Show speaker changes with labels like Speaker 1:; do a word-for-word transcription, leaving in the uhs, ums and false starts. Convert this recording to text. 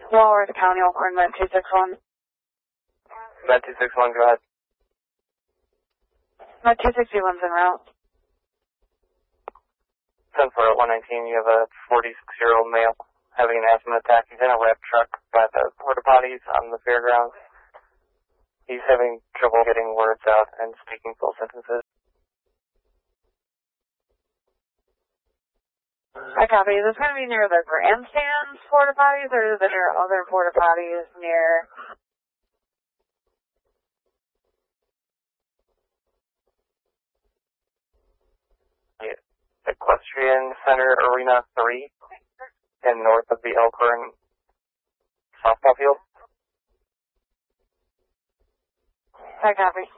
Speaker 1: Walworth County, Elkhorn, Med two six one.
Speaker 2: Med two six one, go ahead.
Speaker 1: Med two sixty-one's en route.
Speaker 2: ten four one nineteen, you have a forty-six-year-old male having an asthma attack. He's in a wrap truck by the porta potties on the fairgrounds. He's having trouble getting words out and speaking full sentences.
Speaker 1: I copy. Is this going to be near the grandstands porta potties, or is it near other porta potties near...
Speaker 2: Yeah. Equestrian Center Arena three and north of the Elkhorn softball field.
Speaker 1: I copy.